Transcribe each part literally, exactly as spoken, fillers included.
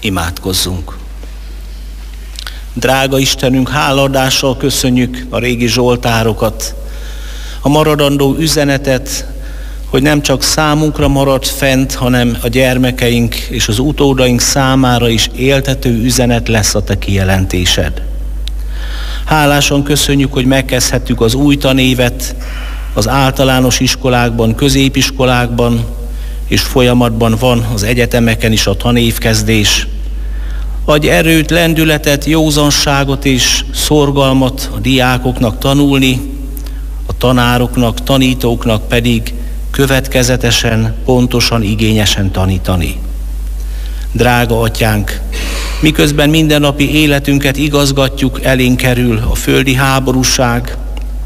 Imádkozzunk. Drága Istenünk, hálaadással köszönjük a régi zsoltárokat, a maradandó üzenetet, hogy nem csak számunkra maradt fent, hanem a gyermekeink és az utódaink számára is éltető üzenet lesz a Te kijelentésed. Hálásan köszönjük, hogy megkezdhettük az új tanévet az általános iskolákban, középiskolákban, és folyamatban van az egyetemeken is a tanévkezdés. Adj erőt, lendületet, józanságot és szorgalmat a diákoknak tanulni, a tanároknak, tanítóknak pedig következetesen, pontosan, igényesen tanítani. Drága Atyánk, miközben mindennapi életünket igazgatjuk, elénk kerül a földi háborúság,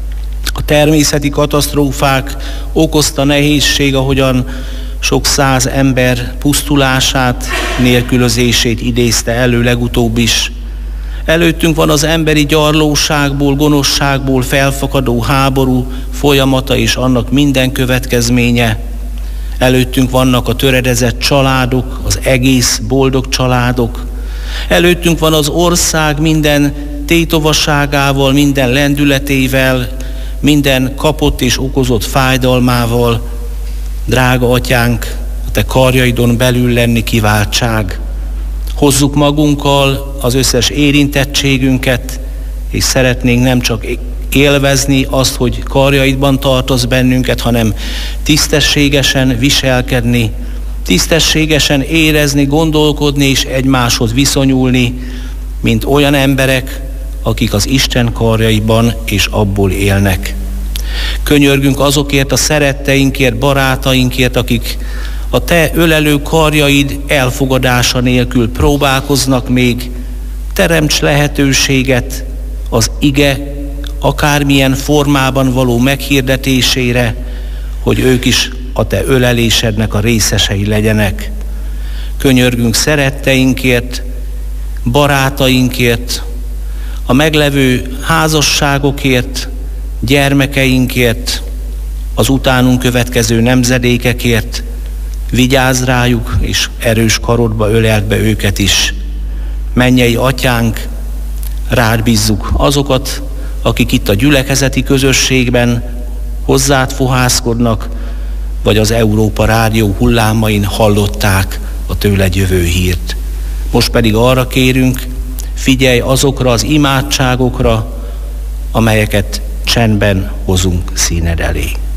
a természeti katasztrófák okozta nehézség, ahogyan sok száz ember pusztulását, nélkülözését idézte elő legutóbb is. Előttünk van az emberi gyarlóságból, gonoszságból felfakadó háború folyamata és annak minden következménye. Előttünk vannak a töredezett családok, az egész boldog családok. Előttünk van az ország minden tétovasságával, minden lendületével, minden kapott és okozott fájdalmával. Drága Atyánk, a Te karjaidon belül lenni kiváltság. Hozzuk magunkkal az összes érintettségünket, és szeretnénk nem csak élvezni azt, hogy karjaidban tartasz bennünket, hanem tisztességesen viselkedni, tisztességesen érezni, gondolkodni és egymáshoz viszonyulni, mint olyan emberek, akik az Isten karjaiban és abból élnek. Könyörgünk azokért a szeretteinkért, barátainkért, akik a Te ölelő karjaid elfogadása nélkül próbálkoznak még. Teremts lehetőséget az ige akármilyen formában való meghirdetésére, hogy ők is a Te ölelésednek a részesei legyenek. Könyörgünk szeretteinkért, barátainkért, a meglevő házasságokért, gyermekeinkért, az utánunk következő nemzedékekért. Vigyázz rájuk, és erős karodba öleld be őket is. Mennyei Atyánk, rád bízzuk azokat, akik itt a gyülekezeti közösségben hozzád fohászkodnak, vagy az Európa Rádió hullámain hallották a tőled jövő hírt. Most pedig arra kérünk, figyelj azokra az imádságokra, amelyeket csendben hozunk színed elé.